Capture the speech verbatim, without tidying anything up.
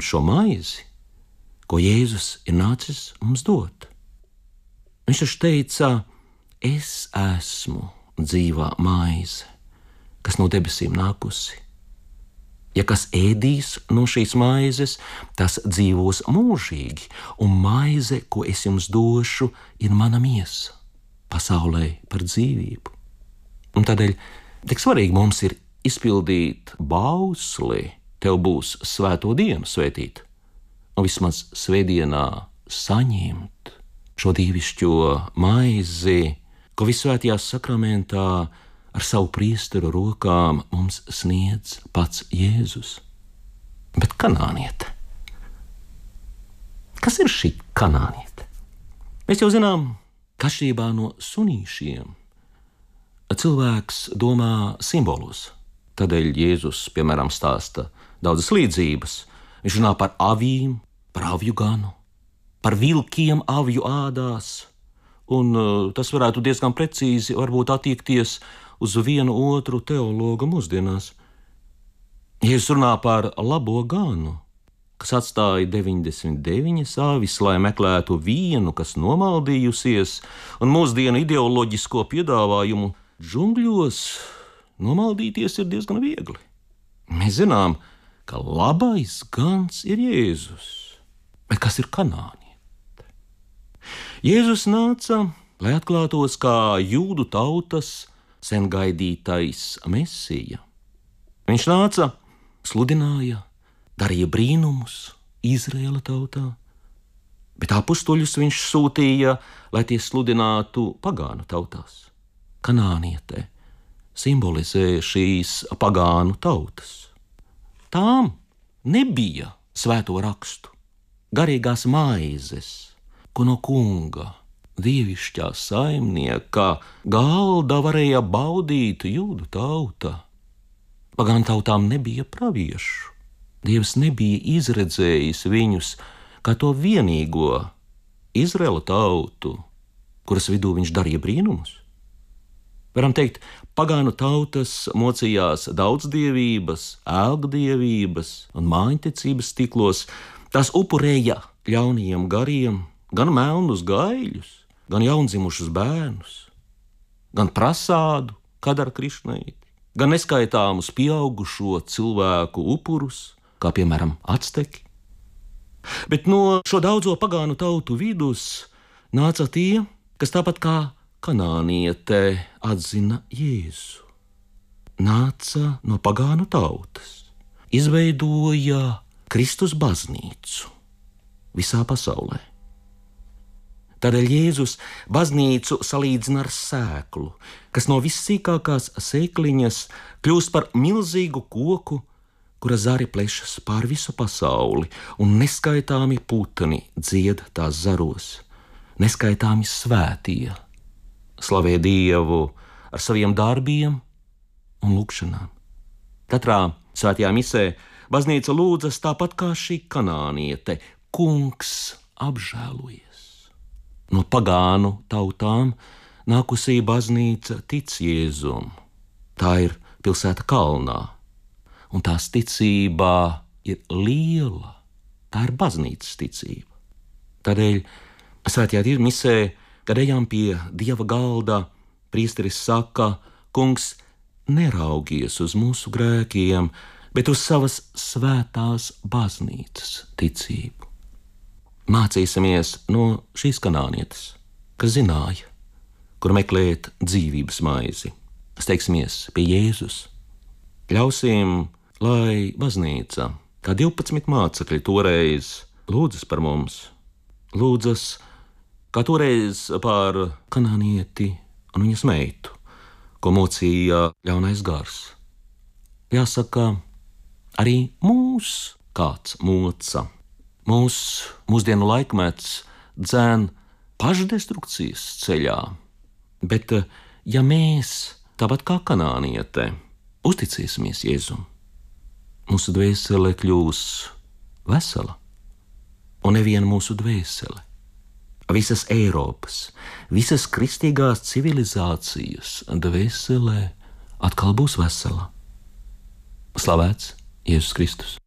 saņemt šo maizi, ko Jēzus ir nācis mums dot. Viņš taču teica, es esmu dzīvā maize, kas no debesīm nākusi. Ja kas ēdīs no šīs maizes, tas dzīvos mūžīgi, un maize, ko es jums došu, ir mana miesa pasaulē par dzīvību. Un tādēļ tik svarīgi mums ir izpildīt bausli, tev būs svēto dienu svētīt, un vismaz svētdienā saņemt šo dievišķo maizi, ko visvētajā sakramentā ar savu priesteru rokām mums sniedz pats Jēzus. Bet kanāniete. Kas ir šī kanāniete? Mēs jau zinām, ka atšķirībā no sunīšiem cilvēks domā simbolos. Tādēļ Jēzus, piemēram, stāsta daudzas līdzības. Viņš runā par avīm, par avju ganu, par vilkiem avju ādās, un tas varētu diezgan precīzi varbūt attiekties uz vienu otru teologu mūsdienās. Jēzus runā par labo ganu, kas atstāja deviņdesmit deviņas avis, lai meklētu vienu, kas nomaldījusies, un mūsdienu ideoloģisko piedāvājumu džungļos nomaldīties ir diezgan viegli. Mēs zinām, ka labais gans ir Jēzus. Bet kas ir kanāniete? Jēzus nāca, lai atklātos kā jūdu tautas sen gaidītais Mesija. Viņš nāca, sludināja, darīja brīnumus Izraēla tautā, bet apustuļus viņš sūtīja, lai tie sludinātu pagānu tautās. Kanāniete simbolizē šīs pagānu tautas. Tām nebija svēto rakstu, garīgās maizes, ko no kunga, dievišķā saimnieka galda varēja baudīt jūdu tauta. Pagānu tautām nebija praviešu. Dievs nebija izredzējis viņus kā to vienīgo Izraēla tautu, kuras vidū viņš darīja brīnumus. Varam teikt, pagānu tautas mocījās daudzdievības, ēlgdievības un mājiņticības tīklos. Tās upurēja ļaunajiem gariem gan melnus gaiļus, gan jaundzimušus bērnus, gan prasādu, Kadara Krišnaiti, gan neskaitāmus pieaugušo cilvēku upurus, kā piemēram Acteki. Bet no šo daudzo pagānu tautu vidus nāca tie, kas tāpat kā kanāniete atzina Jēzu. Nāca no pagānu tautas, izveidoja Kristus baznīcu visā pasaulē. Tādēļ Jēzus baznīcu salīdzina ar sēklu, kas no vissīkākās sēkliņas kļūst par milzīgu koku, kura zari plešas pār visu pasauli, un neskaitāmi putni dzied tās zaros, neskaitāmi svētie slavē Dievu ar saviem darbiem un lūgšanām. Katrā svētajā misē baznīca lūdzas tāpat kā šī kanāniete: Kungs, apžēlojies! No pagānu tautām nākusī baznīca tic Jēzum. Tā ir pilsēta kalnā, un tās ticībā ir liela. Tā ir baznīcas ticība. Tādēļ svētajā misē, kad ejam pie Dieva galda, priesteris saka: Kungs, neraugies uz mūsu grēkiem, bet uz savas svētās baznīcas ticību. Mācīsimies no šīs kanānietes, kas zināja, kur meklēt dzīvības maizi. Steigsimies pie Jēzus. Ļausim, lai baznīca, kā divpadsmit mācekļi toreiz, lūdzas par mums, lūdzas, kā toreiz par kanānieti un viņas meitu, ko mocīja ļaunais gars. Jāsaka, arī mūs kāds moca. Mūs mūsdienu laikmets dzēn pašdestrukcijas ceļā, bet ja mēs, tāpat kā kanāniete, uzticēsimies Jēzum, mūsu dvēsele kļūs vesela, un neviena mūsu dvēsele, visas Eiropas, visas kristīgās civilizācijas dvēsele atkal būs vesela. Slavēts Jēzus Kristus!